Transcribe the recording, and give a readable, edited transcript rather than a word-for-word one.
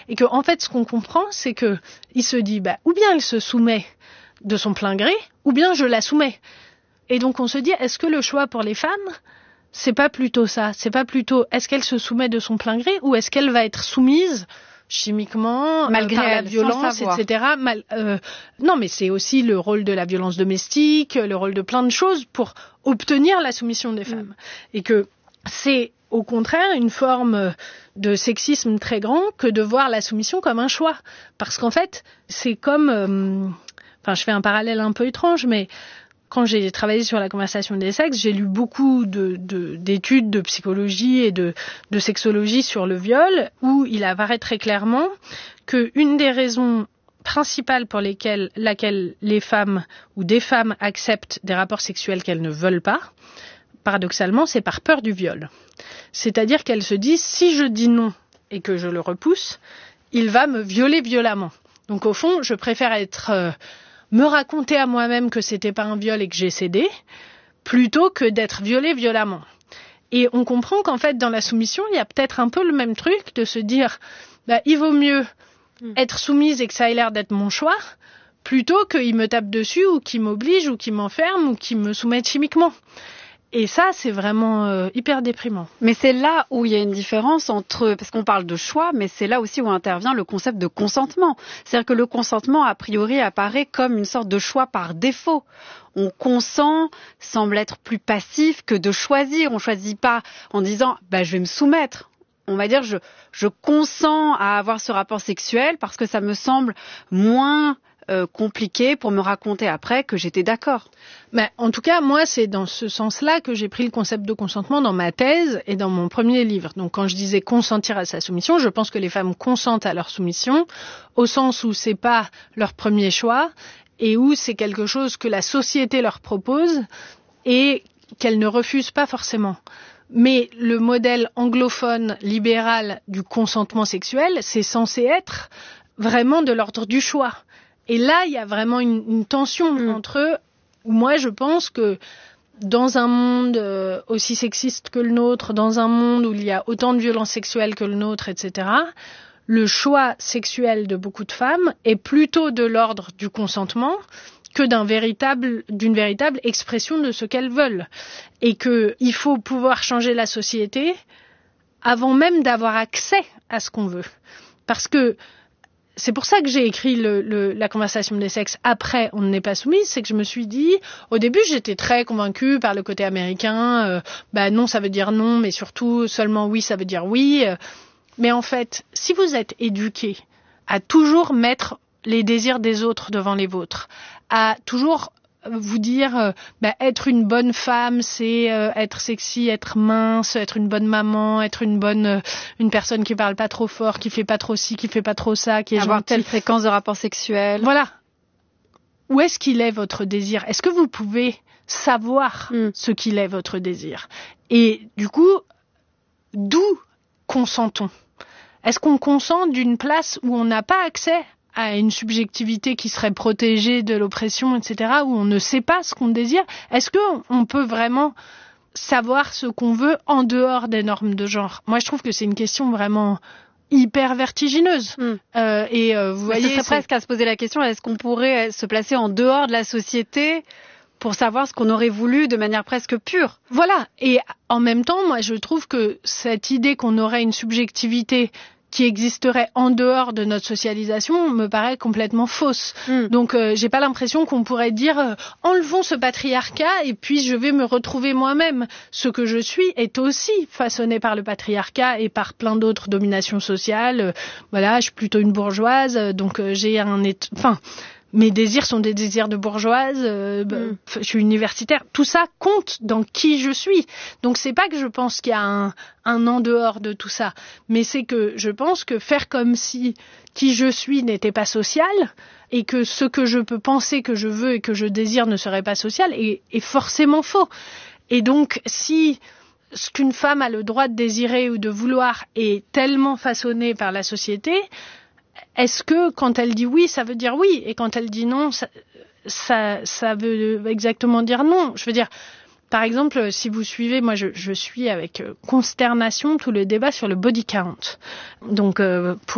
Et que, en fait, ce qu'on comprend, c'est que il se dit, ou bien elle se soumet de son plein gré, ou bien je la soumets. Et donc, on se dit, est-ce que le choix pour les femmes, c'est pas plutôt ça? C'est pas plutôt, est-ce qu'elle se soumet de son plein gré, ou est-ce qu'elle va être soumise chimiquement, malgré par la elle, violence, etc. Non, mais c'est aussi le rôle de la violence domestique, le rôle de plein de choses pour obtenir la soumission des femmes. Et que c'est au contraire une forme de sexisme très grand que de voir la soumission comme un choix. Parce qu'en fait, c'est comme... je fais un parallèle un peu étrange, mais quand j'ai travaillé sur la conversation des sexes, j'ai lu beaucoup d'études de psychologie et de sexologie sur le viol, où il apparaît très clairement qu'une des raisons principales pour laquelle les femmes ou des femmes acceptent des rapports sexuels qu'elles ne veulent pas, paradoxalement, c'est par peur du viol. C'est-à-dire qu'elles se disent, si je dis non et que je le repousse, il va me violer violemment. Donc au fond, je préfère me raconter à moi-même que c'était pas un viol et que j'ai cédé, plutôt que d'être violée violemment. Et on comprend qu'en fait, dans la soumission, il y a peut-être un peu le même truc de se dire, il vaut mieux être soumise et que ça ait l'air d'être mon choix, plutôt qu'il me tape dessus ou qu'il m'oblige ou qu'il m'enferme ou qu'il me soumette chimiquement. Et ça, c'est vraiment hyper déprimant. Mais c'est là où il y a une différence entre, parce qu'on parle de choix, mais c'est là aussi où intervient le concept de consentement. C'est-à-dire que le consentement, a priori, apparaît comme une sorte de choix par défaut. On consent, semble être plus passif que de choisir. On choisit pas en disant, je vais me soumettre. On va dire, je consens à avoir ce rapport sexuel parce que ça me semble moins compliqué pour me raconter après que j'étais d'accord. Mais en tout cas, moi, c'est dans ce sens-là que j'ai pris le concept de consentement dans ma thèse et dans mon premier livre. Donc, quand je disais consentir à sa soumission, je pense que les femmes consentent à leur soumission au sens où c'est pas leur premier choix et où c'est quelque chose que la société leur propose et qu'elles ne refusent pas forcément. Mais le modèle anglophone libéral du consentement sexuel, c'est censé être vraiment de l'ordre du choix. Et là, il y a vraiment une tension entre... Moi, je pense que dans un monde aussi sexiste que le nôtre, dans un monde où il y a autant de violences sexuelles que le nôtre, etc., le choix sexuel de beaucoup de femmes est plutôt de l'ordre du consentement que d'une véritable expression de ce qu'elles veulent. Et qu'il faut pouvoir changer la société avant même d'avoir accès à ce qu'on veut. Parce que c'est pour ça que j'ai écrit la conversation des sexes après On n'est pas soumise, c'est que je me suis dit, au début j'étais très convaincue par le côté américain, non ça veut dire non, mais surtout seulement oui ça veut dire oui. Mais en fait, si vous êtes éduqué à toujours mettre les désirs des autres devant les vôtres, à toujours vous dire être une bonne femme, c'est être sexy, être mince, être une bonne maman, être une personne qui parle pas trop fort, qui fait pas trop ci, qui fait pas trop ça, qui est avoir gentille. Telle fréquence de rapport sexuel. Voilà. Où est-ce qu'il est votre désir? Est-ce que vous pouvez savoir ce qu'il est votre désir? Et du coup, d'où consentons? Est-ce qu'on consent d'une place où on n'a pas accès à une subjectivité qui serait protégée de l'oppression, etc., où on ne sait pas ce qu'on désire? Est-ce qu'on peut vraiment savoir ce qu'on veut en dehors des normes de genre? Moi, je trouve que c'est une question vraiment hyper vertigineuse. Vous voyez, ce serait presque à se poser la question, est-ce qu'on pourrait se placer en dehors de la société pour savoir ce qu'on aurait voulu de manière presque pure? Voilà. Et en même temps, moi, je trouve que cette idée qu'on aurait une subjectivité qui existerait en dehors de notre socialisation me paraît complètement fausse. Donc j'ai pas l'impression qu'on pourrait dire enlevons ce patriarcat et puis je vais me retrouver moi-même. Ce que je suis est aussi façonné par le patriarcat et par plein d'autres dominations sociales. Je suis plutôt une bourgeoise, donc j'ai mes désirs sont des désirs de bourgeoise, je suis universitaire, tout ça compte dans qui je suis. Donc c'est pas que je pense qu'il y a un en dehors de tout ça, mais c'est que je pense que faire comme si qui je suis n'était pas social et que ce que je peux penser que je veux et que je désire ne serait pas social est forcément faux. Et donc si ce qu'une femme a le droit de désirer ou de vouloir est tellement façonné par la société, est-ce que quand elle dit oui, ça veut dire oui, et quand elle dit non, ça veut exactement dire non? Je veux dire, par exemple, si vous suivez, moi je suis avec consternation tout le débat sur le body count. Donc pour